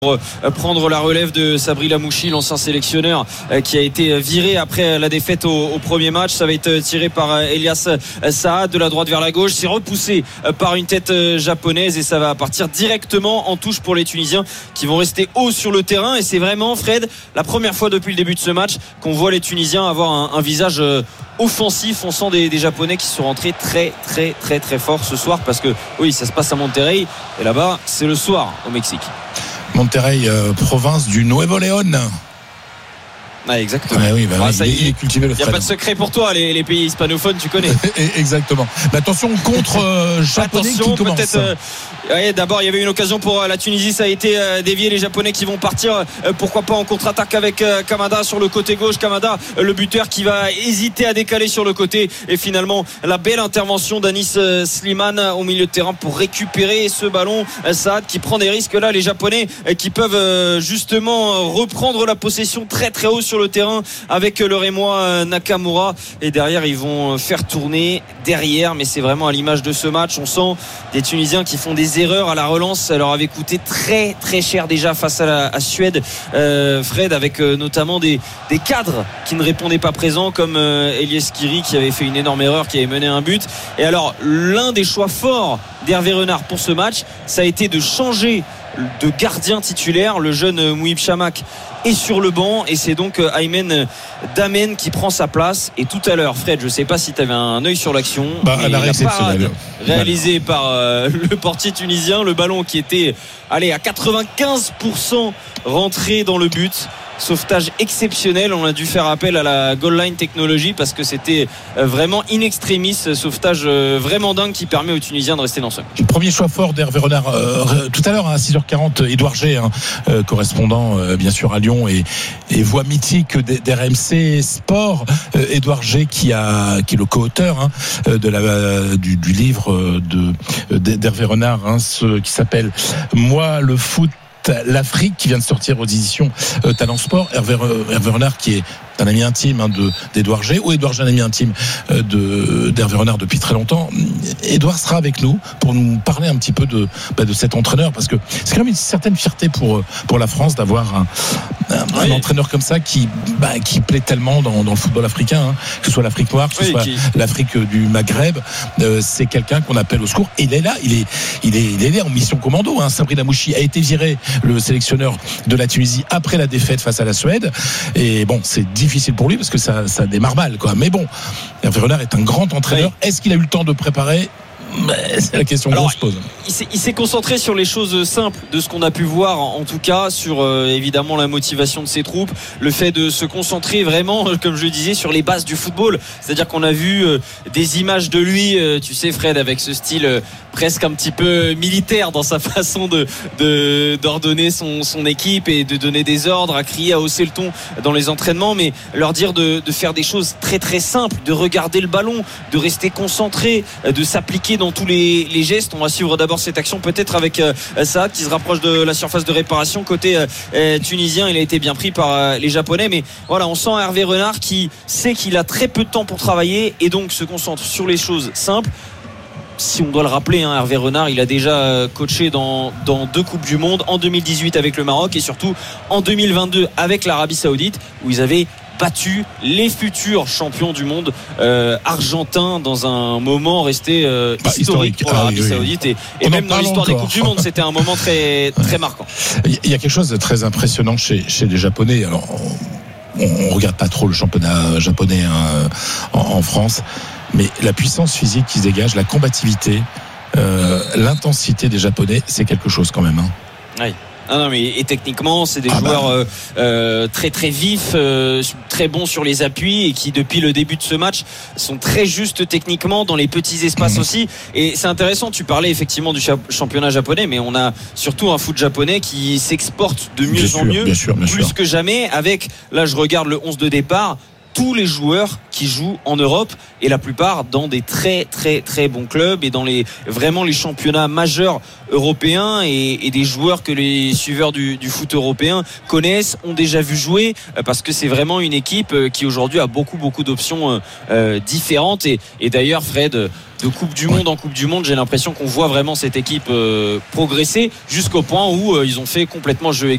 pour prendre la relève de Sabri Lamouchi, l'ancien sélectionneur qui a été viré après la défaite au premier match. Ça va être tiré par Elias Saad de la droite vers la gauche. C'est repoussé par une tête japonaise et ça va partir directement en touche pour les Tunisiens qui vont rester haut sur le terrain. Et c'est vraiment, Fred, la première fois depuis le début de ce match qu'on voit les Tunisiens avoir un visage offensif. On sent des Japonais qui sont rentrés très fort ce soir, parce que oui, ça se passe à Monterrey et là-bas c'est le soir au Mexique. Monterrey, province du Nuevo León. Ah, exactement. Ouais, oui, il est cultivé le Fred. Il n'y a pas de secret pour toi, les pays hispanophones, tu connais. Exactement. Mais attention, contre japonais attention, qui commence. D'abord, il y avait une occasion pour la Tunisie, ça a été dévié. Les Japonais qui vont partir, pourquoi pas en contre-attaque avec Kamada sur le côté gauche. Kamada, le buteur, qui va hésiter à décaler sur le côté. Et finalement, la belle intervention d'Anis Slimane au milieu de terrain pour récupérer ce ballon. Saad qui prend des risques là. Les Japonais qui peuvent justement reprendre la possession très haut sur le terrain avec le Rémois Nakamura, et derrière ils vont faire tourner derrière. Mais c'est vraiment à l'image de ce match, on sent des Tunisiens qui font des erreurs à la relance. Ça leur avait coûté très cher déjà face à Suède, Fred, avec notamment des cadres qui ne répondaient pas présents, comme Elias Kiri qui avait fait une énorme erreur, qui avait mené un but. Et alors l'un des choix forts d'Hervé Renard pour ce match, ça a été de changer de gardien titulaire. Le jeune Mouhib Chamak est sur le banc et c'est donc Aymen Damen qui prend sa place. Et tout à l'heure, Fred, je ne sais pas si tu avais un œil sur l'action, la parade réalisée par le portier tunisien, le ballon qui était à 95% rentré dans le but. Sauvetage exceptionnel, on a dû faire appel à la goal line technologie parce que c'était vraiment in extremis, sauvetage vraiment dingue qui permet aux Tunisiens de rester dans ce match. Premier choix fort d'Hervé Renard tout à l'heure à 6h40, Édouard G, correspondant bien sûr à Lyon et voix mythique d'RMC Sport. Édouard G qui est le co-auteur du livre d'Hervé Renard, qui s'appelle Moi le foot, l'Afrique, qui vient de sortir aux éditions Talent Sport. Hervé Renard qui est un ami intime d'Édouard G, ou Édouard G un ami intime d'Hervé Renard depuis très longtemps. Édouard sera avec nous pour nous parler un petit peu de cet entraîneur, parce que c'est quand même une certaine fierté pour la France d'avoir un entraîneur comme ça qui plaît tellement dans le football africain, que ce soit l'Afrique noire, que ce soit l'Afrique du Maghreb. C'est quelqu'un qu'on appelle au secours, et il est là, il est là en mission commando. Sabri Lamouchi a été viré, le sélectionneur de la Tunisie, après la défaite face à la Suède, et bon, c'est difficile pour lui parce que ça démarre mal, quoi. Mais bon, Hervé Renard est un grand entraîneur. Est-ce qu'il a eu le temps de préparer ? C'est la question qu'on se pose. Il s'est concentré sur les choses simples de ce qu'on a pu voir, en tout cas sur évidemment la motivation de ses troupes, le fait de se concentrer vraiment, comme je le disais, sur les bases du football. C'est-à-dire qu'on a vu des images de lui, tu sais, Fred, avec ce style presque un petit peu militaire dans sa façon d'ordonner son équipe et de donner des ordres, à crier, à hausser le ton dans les entraînements, mais leur dire de faire des choses très simples, de regarder le ballon, de rester concentré, de s'appliquer dans tous les gestes. On va suivre d'abord cette action peut-être avec Saad qui se rapproche de la surface de réparation côté tunisien. Il a été bien pris par les Japonais, mais voilà, on sent Hervé Renard qui sait qu'il a très peu de temps pour travailler et donc se concentre sur les choses simples. Si on doit le rappeler, Hervé Renard, il a déjà coaché dans 2 Coupes du Monde, en 2018 avec le Maroc et surtout en 2022 avec l'Arabie Saoudite, où ils avaient battu les futurs champions du monde argentins dans un moment resté historique pour l'Arabie Saoudite et même dans l'histoire des Coupes du Monde. C'était un moment très marquant. Il y a quelque chose de très impressionnant chez les Japonais. Alors on regarde pas trop le championnat japonais en France, mais la puissance physique qui se dégage, la combativité, l'intensité des Japonais, c'est quelque chose quand même. Oui. Non, mais et techniquement c'est des joueurs très vifs, très bons sur les appuis et qui depuis le début de ce match sont très justes techniquement dans les petits espaces aussi. Et c'est intéressant, tu parlais effectivement du championnat japonais, mais on a surtout un foot japonais qui s'exporte de mieux en mieux, plus que jamais, avec, là je regarde le 11 de départ, tous les joueurs qui jouent en Europe et la plupart dans des très très très bons clubs et dans vraiment les championnats majeurs européens et des joueurs que les suiveurs du foot européen connaissent, ont déjà vu jouer, parce que c'est vraiment une équipe qui aujourd'hui a beaucoup d'options différentes et d'ailleurs Fred, de Coupe du Monde en Coupe du Monde, j'ai l'impression qu'on voit vraiment cette équipe progresser jusqu'au point où ils ont fait complètement jeu